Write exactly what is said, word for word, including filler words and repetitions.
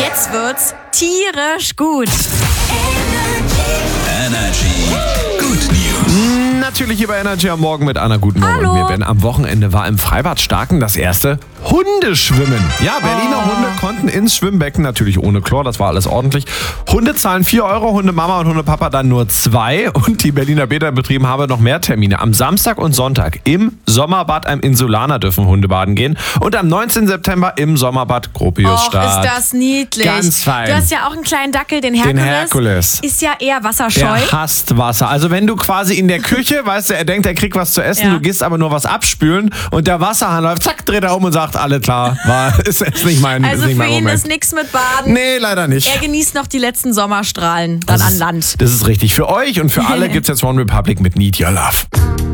Jetzt wird's tierisch gut. Energy Good News. Natürlich hier bei Energy am Morgen mit Anna. Guten Morgen. Hallo. Wir werden am Wochenende war im Freibad Starken das erste Hundeschwimmen. Ja, Berliner Oh. Hunde konnten ins Schwimmbecken, natürlich ohne Chlor, das war alles ordentlich. Hunde zahlen vier Euro, Hundemama und Hundepapa dann nur zwei. Und die Berliner Bäderbetriebe haben noch mehr Termine. Am Samstag und Sonntag im Sommerbad am Insulaner dürfen Hunde baden gehen. Und am neunzehnten September im Sommerbad Och, Gropiusstadt. ist das niedlich. Ganz fein. Du hast ja auch einen kleinen Dackel, den Herkules. Den Herkules. Ist ja eher wasserscheu. Der hasst Wasser. Also wenn du quasi in der Küche, weißt du, er denkt, er kriegt was zu essen, Ja. du gehst aber nur was abspülen und der Wasserhahn läuft, zack, dreht er um und sagt, alle klar, war, ist, ist nicht mein, Also ist nicht für mein ihn Moment. ist nichts mit Baden. Nee, leider nicht. Er genießt noch die letzten Sommerstrahlen dann Das an ist- Land. Das ist richtig. Für euch und für alle gibt's jetzt One Republic mit Need Your Love.